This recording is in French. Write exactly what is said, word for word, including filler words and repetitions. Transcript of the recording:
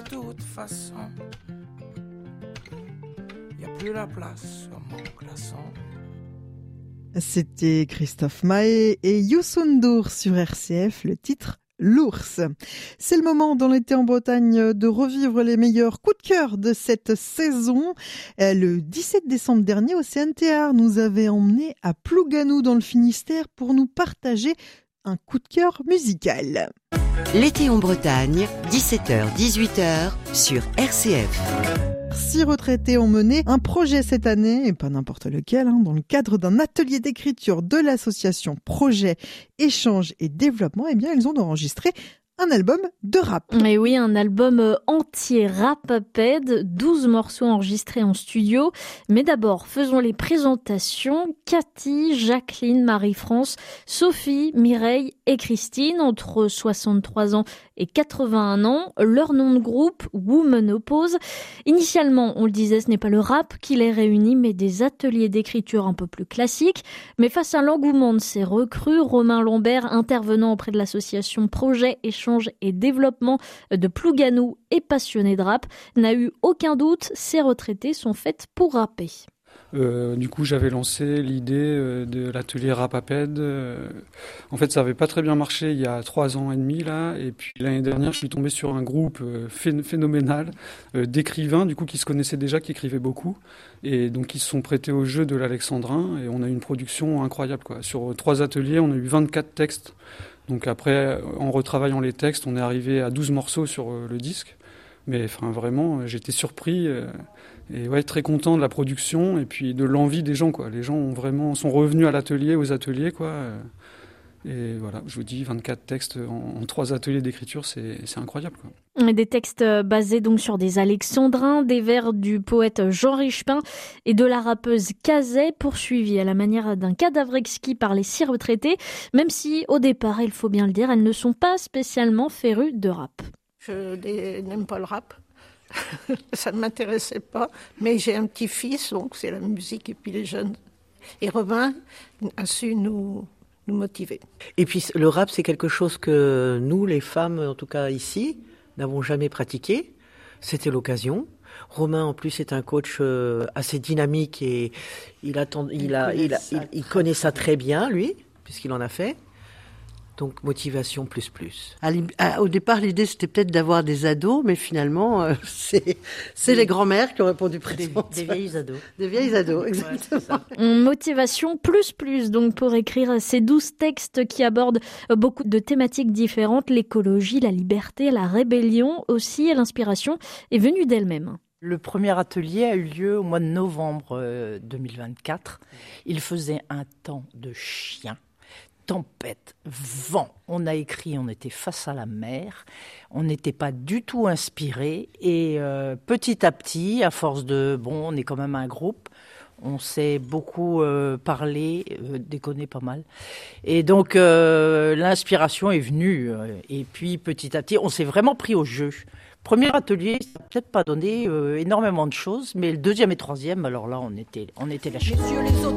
toute façon. Y a plus la place sur mon glaçon. C'était Christophe Mahé et Youssou N'Dour sur R C F, le titre L'ours. C'est le moment dans l'été en Bretagne de revivre les meilleurs coups de cœur de cette saison. Le dix-sept décembre dernier, Océane Théard nous avait emmenés à Plougasnou dans le Finistère pour nous partager un coup de cœur musical. L'été en Bretagne, dix-sept heures dix-huit heures sur R C F. Six retraités ont mené un projet cette année, et pas n'importe lequel, hein, dans le cadre d'un atelier d'écriture de l'association Projet, Échange et Développement. Eh bien, ils ont enregistré un album de rap. Et oui, un album entier Rapaped, douze morceaux enregistrés en studio. Mais d'abord, faisons les présentations. Cathy, Jacqueline, Marie-France, Sophie, Mireille et Christine, entre soixante-trois ans et quatre-vingt-un ans. Leur nom de groupe, Women Oppose. Initialement, on le disait, ce n'est pas le rap qui les réunit, mais des ateliers d'écriture un peu plus classiques. Mais face à l'engouement de ces recrues, Romain Lambert, intervenant auprès de l'association Projet, Échange et Développement de Plougasnou et passionné de rap, n'a eu aucun doute, ces retraités sont faits pour rapper. Euh, du coup, j'avais lancé l'idée euh, de l'atelier Rapaped. Euh, en fait, ça n'avait pas très bien marché il y a trois ans et demi là. Et puis l'année dernière, je suis tombé sur un groupe euh, phé- phénoménal euh, d'écrivains, du coup, qui se connaissaient déjà, qui écrivaient beaucoup, et donc ils se sont prêtés au jeu de l'Alexandrin. Et on a eu une production incroyable, quoi. Sur trois ateliers, on a eu vingt-quatre textes. Donc après, en retravaillant les textes, on est arrivé à douze morceaux sur euh, le disque. Mais enfin, vraiment, j'étais surpris. Euh, Et ouais, très content de la production et puis de l'envie des gens, quoi. Les gens ont vraiment, sont revenus à l'atelier, aux ateliers, quoi. Et voilà, je vous dis, vingt-quatre textes en, en trois ateliers d'écriture, c'est, c'est incroyable, quoi. Des textes basés donc sur des alexandrins, des vers du poète Jean Richepin et de la rappeuse Kazay, poursuivis à la manière d'un cadavre exquis par les six retraités, même si, au départ, il faut bien le dire, elles ne sont pas spécialement férues de rap. Je n'aime pas le rap. Ça ne m'intéressait pas, mais j'ai un petit-fils, donc c'est la musique et puis les jeunes. Et Romain a su nous, nous motiver. Et puis le rap, c'est quelque chose que nous, les femmes, en tout cas ici, n'avons jamais pratiqué. C'était l'occasion. Romain, en plus, est un coach assez dynamique et il, attend, il, il, a, il, a, il, il connaît ça très bien, lui, puisqu'il en a fait. Donc, motivation plus plus. À, à, au départ, l'idée, c'était peut-être d'avoir des ados, mais finalement, euh, c'est, c'est les grands-mères qui ont répondu présentes. Des, des vieilles ados. Des vieilles ados, exactement. Ouais, motivation plus plus, donc, pour écrire ces douze textes qui abordent beaucoup de thématiques différentes, l'écologie, la liberté, la rébellion aussi, et l'inspiration est venue d'elle-même. Le premier atelier a eu lieu au mois de novembre deux mille vingt-quatre. Il faisait un temps de chien. Tempête, vent, on a écrit, on était face à la mer, on n'était pas du tout inspiré et euh, petit à petit, à force de, bon, on est quand même un groupe, on s'est beaucoup euh, parlé, euh, déconné pas mal, et donc euh, l'inspiration est venue euh, et puis petit à petit, on s'est vraiment pris au jeu. Premier atelier, ça n'a peut-être pas donné euh, énormément de choses, mais le deuxième et troisième, alors là, on était, on était lâchés.